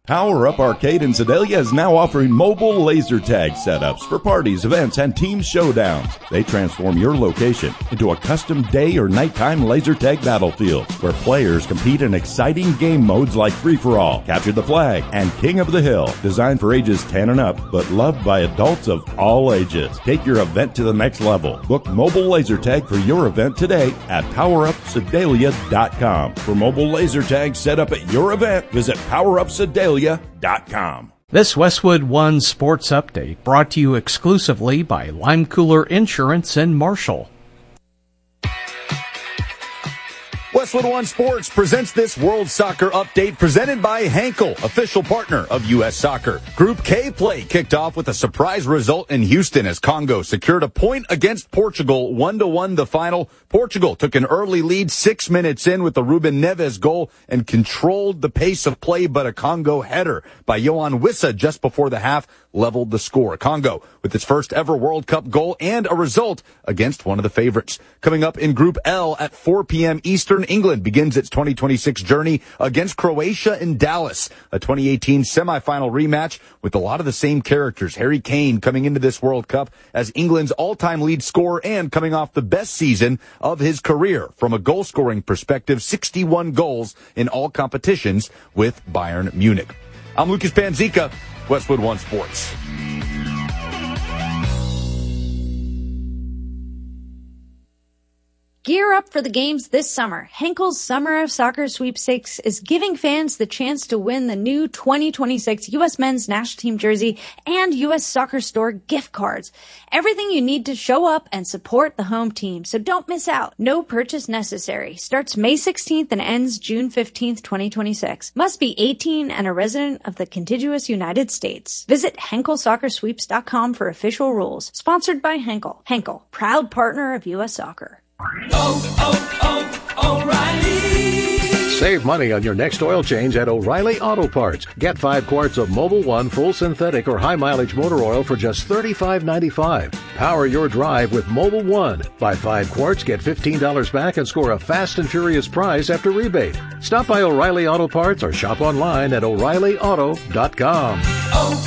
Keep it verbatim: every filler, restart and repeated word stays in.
Power Up Arcade in Sedalia is now offering mobile laser tag setups for parties, events, and team showdowns. They transform your location into a custom day or nighttime laser tag battlefield where players compete in exciting game modes like Free-for-All, Capture the Flag, and King of the Hill. Designed for ages ten and up, but loved by adults of all ages. Take your event to the next level. Book mobile laser tag for your event today at power up sedalia dot com. For mobile laser tag set up at your event, visit power up sedalia dot com. This Westwood One Sports Update brought to you exclusively by Lime Cooler Insurance in Marshall. Westwood One Sports presents this World Soccer Update presented by Henkel, official partner of U S Soccer. Group K play kicked off with a surprise result in Houston as Congo secured a point against Portugal, one to one the final. Portugal took an early lead six minutes in with the Ruben Neves goal and controlled the pace of play, but a Congo header by Yohan Wissa just before the half leveled the score. Congo with its first ever World Cup goal and a result against one of the favorites. Coming up in Group L at four p.m. Eastern, England begins its twenty twenty-six journey against Croatia in Dallas, a twenty eighteen semifinal rematch with a lot of the same characters. Harry Kane coming into this World Cup as England's all-time lead scorer and coming off the best season of his career from a goal-scoring perspective, sixty-one goals in all competitions with Bayern Munich. I'm Lucas Panzica, Westwood One Sports. Gear up for the games this summer. Henkel's Summer of Soccer Sweepstakes is giving fans the chance to win the new twenty twenty-six U S Men's National Team jersey and U S Soccer Store gift cards. Everything you need to show up and support the home team, so don't miss out. No purchase necessary. Starts May sixteenth and ends June fifteenth, twenty twenty-six. Must be eighteen and a resident of the contiguous United States. Visit henkel soccer sweeps dot com for official rules. Sponsored by Henkel. Henkel, proud partner of U S Soccer. Oh, oh, oh, O'Reilly. Save money on your next oil change at O'Reilly Auto Parts. Get five quarts of Mobil One full synthetic or high mileage motor oil for just thirty-five ninety-five. Power your drive with Mobil One. Buy five quarts, get fifteen dollars back, and score a fast and furious prize after rebate. Stop by O'Reilly Auto Parts or shop online at o'reilly auto dot com. Oh.